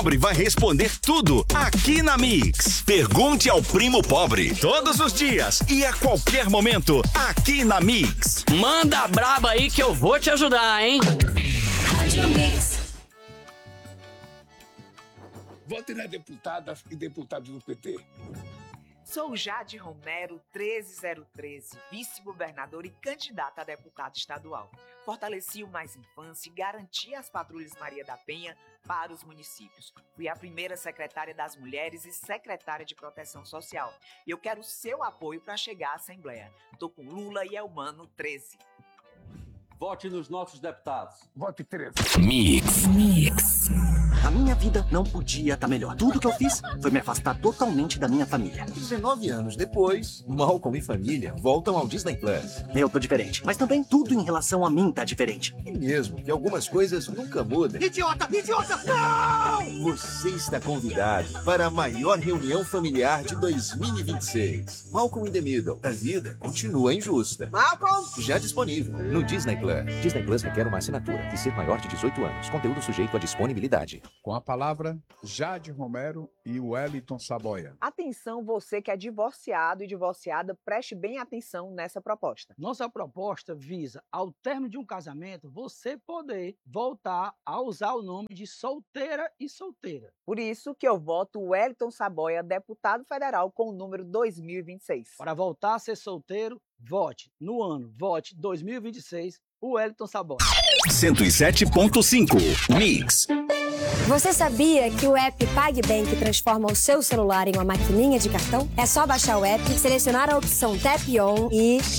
Pobre vai responder tudo aqui na Mix. Pergunte ao Primo Pobre. Todos os dias e a qualquer momento aqui na Mix. Manda a braba aí que eu vou te ajudar, hein? Rádio Mix. Vote nas deputadas e deputados do PT. Sou Jade Romero, 13013, vice-governadora e candidata a deputada estadual. Fortaleci o Mais Infância e garanti as patrulhas Maria da Penha para os municípios. Fui a primeira secretária das Mulheres e secretária de Proteção Social. E eu quero o seu apoio para chegar à Assembleia. Tô com Lula e Elmano 13. Vote nos nossos deputados. Vote 13. Mix. A minha vida não podia estar melhor. Tudo que eu fiz foi me afastar totalmente da minha família. 19 anos depois, Malcolm e família voltam ao Disney Plus. Eu tô diferente, mas também tudo em relação a mim tá diferente. E mesmo que algumas coisas nunca mudam. Idiota! Idiota! Não! Você está convidado para a maior reunião familiar de 2026. Malcolm in the Middle. A vida continua injusta. Malcolm! Já disponível no Disney Plus. Disney Plus requer uma assinatura e ser maior de 18 anos. Conteúdo sujeito à disponibilidade. Com a palavra, Jade Romero e Wellington Saboia. Atenção, você que é divorciado e divorciada, preste bem atenção nessa proposta. Nossa proposta visa, ao término de um casamento, você poder voltar a usar o nome de solteira e solteira. Por isso que eu voto Wellington Saboia, deputado federal com o número 2026. Para voltar a ser solteiro, vote no ano, vote 2026, o Wellington Saboia. 107.5 Mix. Você sabia que o app PagBank transforma o seu celular em uma maquininha de cartão? É só baixar o app, selecionar a opção Tap On e